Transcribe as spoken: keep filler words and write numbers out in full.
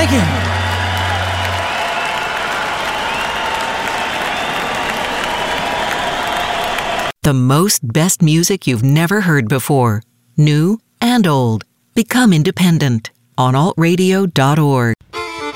Thank you. The most best music you've never heard before. New and old. Become independent on alt radio dot org.